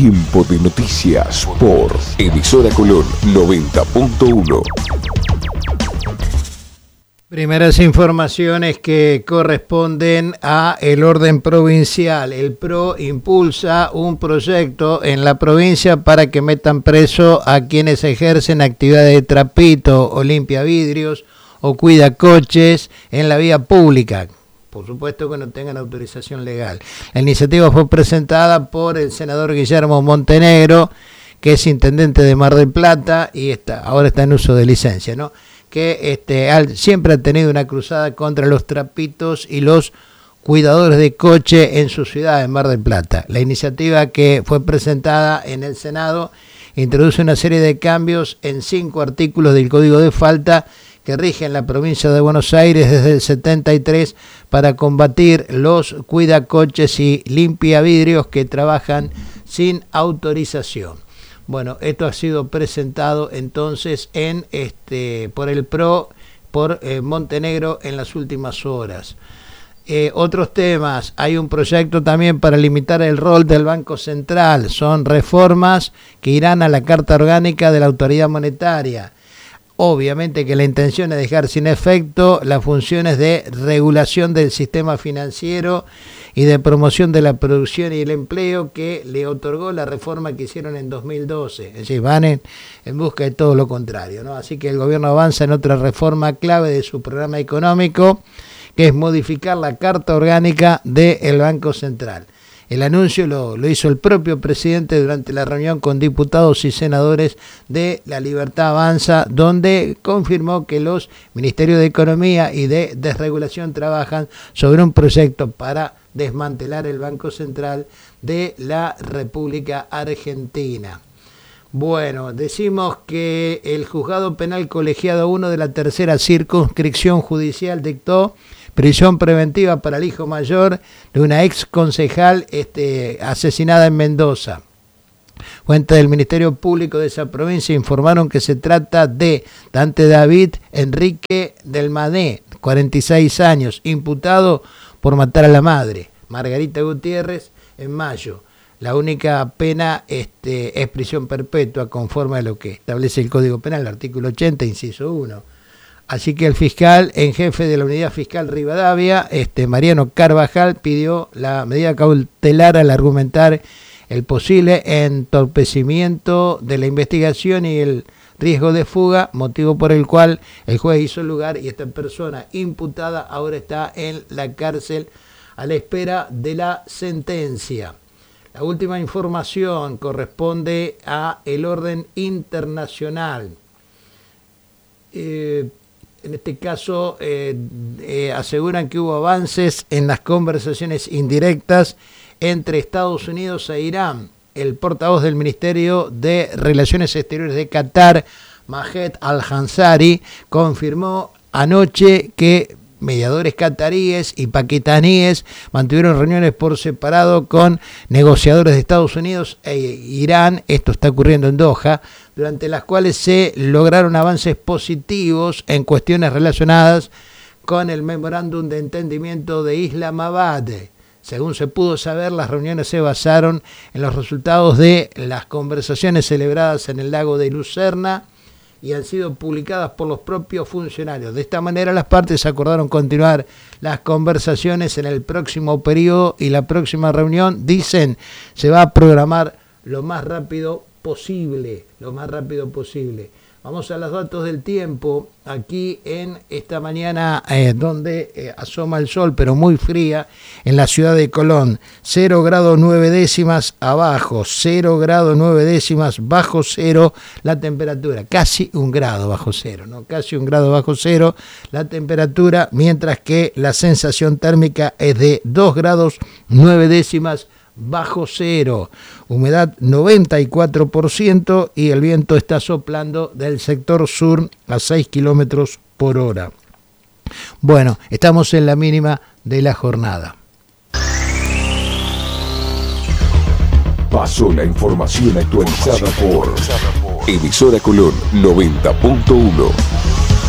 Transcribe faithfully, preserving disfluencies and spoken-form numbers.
Tiempo de noticias por Emisora Colón noventa punto uno. Primeras informaciones que corresponden a el orden provincial. El P R O impulsa un proyecto en la provincia para que metan preso a quienes ejercen actividades de trapito o limpia vidrios o cuida coches en la vía pública. Por supuesto que no tengan autorización legal. La iniciativa fue presentada por el senador Guillermo Montenegro, que es intendente de Mar del Plata y está, ahora está en uso de licencia, ¿no? que este, al, siempre ha tenido una cruzada contra los trapitos y los cuidadores de coche en su ciudad, en Mar del Plata. La iniciativa que fue presentada en el Senado introduce una serie de cambios en cinco artículos del Código de Falta que rigen la provincia de Buenos Aires desde el setenta y tres para combatir los cuidacoches y limpiavidrios que trabajan sin autorización. Bueno, esto ha sido presentado entonces en este por el P R O, por eh, Montenegro en las últimas horas. Eh, otros temas, hay un proyecto también para limitar el rol del Banco Central. Son reformas que irán a la Carta Orgánica de la Autoridad Monetaria. Obviamente que la intención es dejar sin efecto las funciones de regulación del sistema financiero y de promoción de la producción y el empleo que le otorgó la reforma que hicieron en dos mil doce. Es decir, van en, en busca de todo lo contrario, ¿no? Así que el gobierno avanza en otra reforma clave de su programa económico, que es modificar la Carta Orgánica del Banco Central. El anuncio lo, lo hizo el propio presidente durante la reunión con diputados y senadores de La Libertad Avanza, donde confirmó que los Ministerios de Economía y de Desregulación trabajan sobre un proyecto para desmantelar el Banco Central de la República Argentina. Bueno, decimos que el Juzgado Penal Colegiado uno de la Tercera Circunscripción Judicial dictó prisión preventiva para el hijo mayor de una ex concejal este, asesinada en Mendoza. Fuentes del Ministerio Público de esa provincia informaron que se trata de Dante David Enrique del Madé, cuarenta y seis años, imputado por matar a la madre, Margarita Gutiérrez, en mayo. La única pena este, es prisión perpetua, conforme a lo que establece el Código Penal, el artículo ochenta, inciso uno. Así que el fiscal en jefe de la Unidad Fiscal Rivadavia, este, Mariano Carvajal, pidió la medida cautelar al argumentar el posible entorpecimiento de la investigación y el riesgo de fuga, motivo por el cual el juez hizo lugar y esta persona imputada ahora está en la cárcel a la espera de la sentencia. La última información corresponde a el orden internacional. Eh, En este caso, eh, eh, aseguran que hubo avances en las conversaciones indirectas entre Estados Unidos e Irán. El portavoz del Ministerio de Relaciones Exteriores de Qatar, Mahed Al-Ansari, confirmó anoche que mediadores cataríes y pakistaníes mantuvieron reuniones por separado con negociadores de Estados Unidos e Irán, esto está ocurriendo en Doha, durante las cuales se lograron avances positivos en cuestiones relacionadas con el memorándum de entendimiento de Islamabad. Según se pudo saber, las reuniones se basaron en los resultados de las conversaciones celebradas en el lago de Lucerna y han sido publicadas por los propios funcionarios. De esta manera, las partes acordaron continuar las conversaciones en el próximo periodo y la próxima reunión, dicen, se va a programar lo más rápido posible, lo más rápido posible. Vamos a los datos del tiempo, aquí en esta mañana eh, donde eh, asoma el sol, pero muy fría, en la ciudad de Colón, cero grado nueve décimas abajo, cero grado nueve décimas bajo cero la temperatura, casi un grado bajo cero, ¿no? Casi un grado bajo cero la temperatura, mientras que la sensación térmica es de dos grados nueve décimas bajo cero, humedad noventa y cuatro por ciento y el viento está soplando del sector sur a seis kilómetros por hora. Bueno, estamos en la mínima de la jornada. Pasó la información actualizada por Emisora Colón noventa punto uno.